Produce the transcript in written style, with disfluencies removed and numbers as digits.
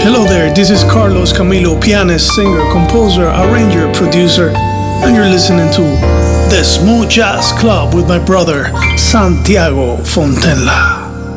Hello there, this is Carlos Camilo, pianist, singer, composer, arranger, producer, and you're listening to The Smooth Jazz Club with my brother, Santiago Fontella.